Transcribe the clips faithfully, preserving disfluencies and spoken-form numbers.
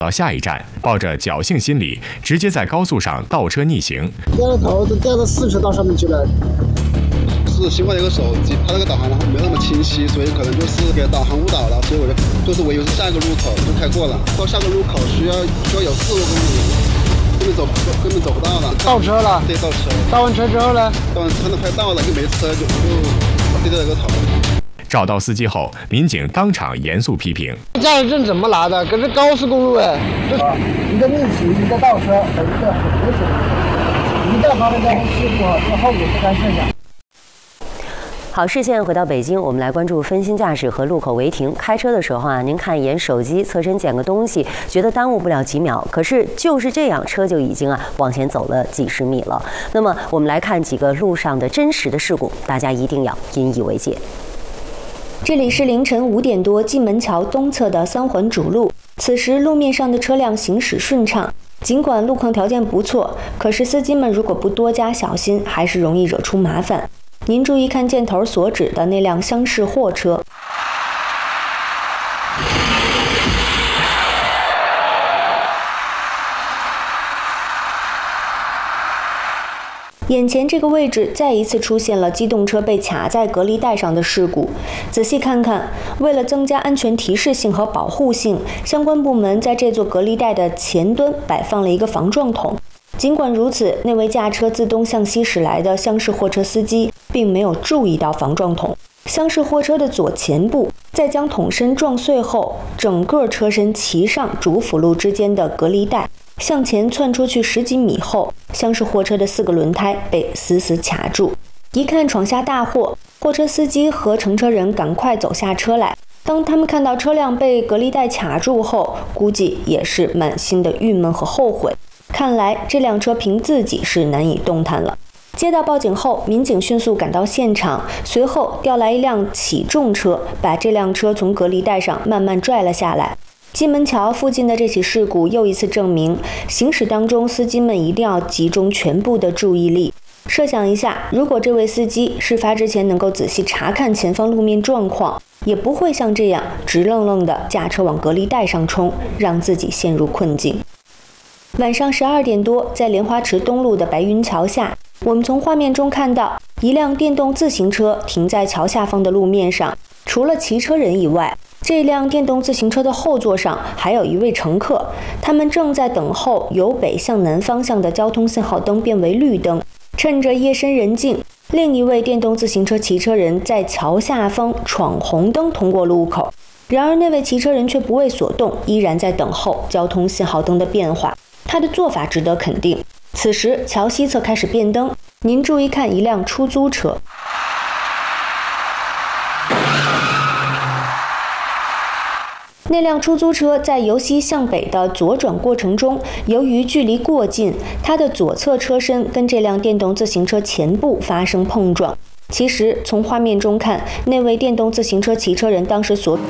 到下一站，抱着侥幸心理，直接在高速上倒车逆行。 掉了头都掉到四车道上面去了。 是新换了一个手机，它那个导航然后没有那么清晰，所以可能就是给导航误导了，所以我就就是我以为是下一个路口就开过了，到下个路口需要需要有四五公里，根本走根本走不到了。 倒车了？ 对，倒车。 倒完车之后呢？ 倒完车都快到了，又没车，就就对着个头。 找到司机后，民警当场严肃批评： 驾驶证怎么拿的？可是高速公路哎，一个逆行，一个倒车，一个很危险。一旦发生交通事故，这后果不堪设想。 好，视线回到北京，我们来关注分心驾驶和路口违停。开车的时候啊，您看一眼手机，侧身捡个东西，觉得耽误不了几秒，可是就是这样，车就已经啊往前走了几十米了。那么我们来看几个路上的真实的事故，大家一定要引以为戒。 这里是凌晨五点多，蓟门桥东侧的三环主路。此时路面上的车辆行驶顺畅，尽管路况条件不错，可是司机们如果不多加小心，还是容易惹出麻烦。您注意看箭头所指的那辆厢式货车。眼前这个位置再一次出现了机动车被卡在隔离带上的事故。仔细看看，为了增加安全提示性和保护性，相关部门在这座隔离带的前端摆放了一个防撞筒。尽管如此，那位驾车自东向西驶来的厢式货车司机并没有注意到防撞筒。厢式货车的左前部在将筒身撞碎后，整个车身骑上主辅路之间的隔离带，向前窜出去十几米后，厢式货车的四个轮胎被死死卡住。一看闯下大祸，货车司机和乘车人赶快走下车来。当他们看到车辆被隔离带卡住后，估计也是满心的郁闷和后悔。看来这辆车凭自己是难以动弹了。接到报警后，民警迅速赶到现场，随后调来一辆起重车，把这辆车从隔离带上慢慢拽了下来。蓟门桥附近的这起事故又一次证明，行驶当中司机们一定要集中全部的注意力。设想一下，如果这位司机事发之前能够仔细查看前方路面状况，也不会像这样直愣愣地驾车往隔离带上冲，让自己陷入困境。晚上十二点多，在莲花池东路的白云桥下，我们从画面中看到一辆电动自行车停在桥下方的路面上，除了骑车人以外，这辆电动自行车的后座上还有一位乘客，他们正在等候由北向南方向的交通信号灯变为绿灯。趁着夜深人静，另一位电动自行车骑车人在桥下方闯红灯通过路口，然而那位骑车人却不为所动，依然在等候交通信号灯的变化。他的做法值得肯定。此时桥西侧开始变灯，您注意看一辆出租车。那辆出租车在由西向北的左转过程中，由于距离过近，它的左侧车身跟这辆电动自行车前部发生碰撞。其实从画面中看，那位电动自行车骑车人当时所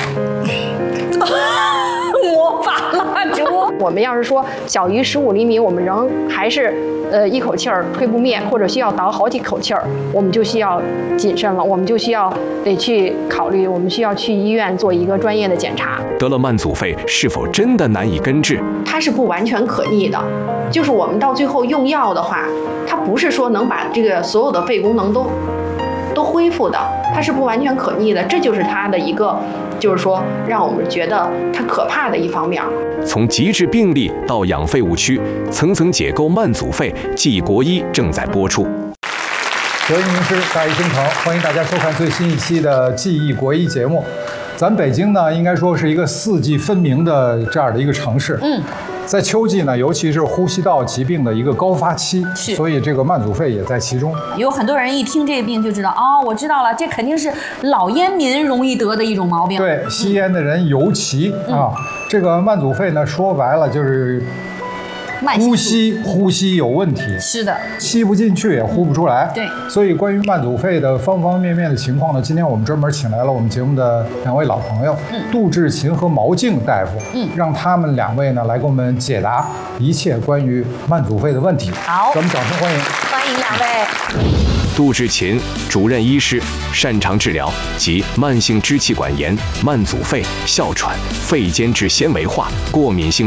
魔法蜡烛。我们要是说小于十五厘米，我们仍还是呃一口气儿吹不灭，或者需要倒好几口气儿，我们就需要谨慎了，我们就需要得去考虑，我们需要去医院做一个专业的检查。 得了慢阻肺是否真的难以根治？ 它是不完全可逆的，就是我们到最后用药的话，它不是说能把这个所有的肺功能都都恢复的，它是不完全可逆的，这就是它的一个。就是说，让我们觉得它可怕的一方面。 从极致病例到养肺误区，层层解构慢阻肺，记忆国医正在播出。 德医名师大医生堂，欢迎大家收看最新一期的记忆国医节目。咱北京呢，应该说是一个四季分明的这样的一个城市。嗯。在秋季呢，尤其是呼吸道疾病的一个高发期， 是， 所以这个慢阻肺也在其中。 有很多人一听这个病就知道，哦，我知道了，这肯定是老烟民容易得的一种毛病。 对，吸烟的人尤其、嗯、啊，这个慢阻肺呢，说白了就是呼吸呼吸有问题， 是的， 吸不进去也呼不出来。 对， 所以关于慢阻肺的方方面面的情况呢，今天我们专门请来了我们节目的两位老朋友，嗯、杜志勤和毛静大夫，嗯，让他们两位呢来给我们解答一切关于慢阻肺的问题。 好， 咱们掌声欢迎， 欢迎两位。 杜志勤主任医师，擅长治疗及慢性支气管炎、慢阻肺、哮喘、肺间质纤维化、过敏性